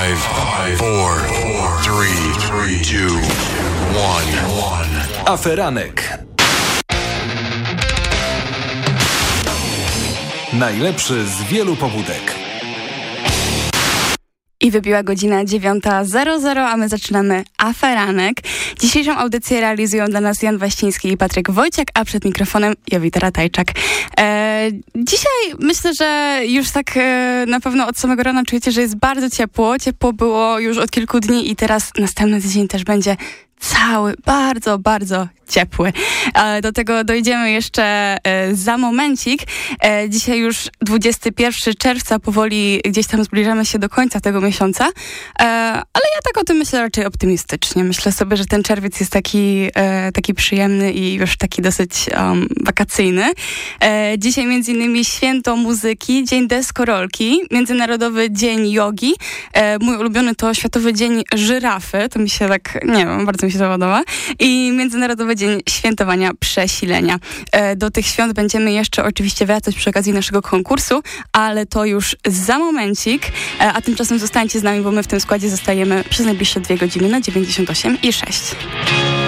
5, 4, 3, 2, 1. Aferanek. Najlepszy z wielu pobudek. I wybiła godzina 9:00, a my zaczynamy Aferanek. Dzisiejszą audycję realizują dla nas Jan Waściński i Patryk Wojciak, a przed mikrofonem Jowita Ratajczak. Dzisiaj myślę, że już tak na pewno od samego rana czujecie, że jest bardzo ciepło. Ciepło było już od kilku dni i teraz następny tydzień też będzie cały, bardzo, bardzo ciepły. Do tego dojdziemy jeszcze za momencik. Dzisiaj już 21 czerwca, powoli gdzieś tam zbliżamy się do końca tego miesiąca, ale ja tak o tym myślę raczej optymistycznie. Myślę sobie, że ten czerwiec jest taki przyjemny i już taki dosyć wakacyjny. Dzisiaj między innymi święto muzyki, Dzień Deskorolki, Międzynarodowy Dzień Jogi. Mój ulubiony to Światowy Dzień Żyrafy. To mi się tak, nie wiem, bardzo mi się to podoba. I Międzynarodowy Dzień Świętowania Przesilenia. Do tych świąt będziemy jeszcze oczywiście wracać przy okazji naszego konkursu, ale to już za momencik. A tymczasem zostańcie z nami, bo my w tym składzie zostajemy przez najbliższe 2 godziny na 98,6.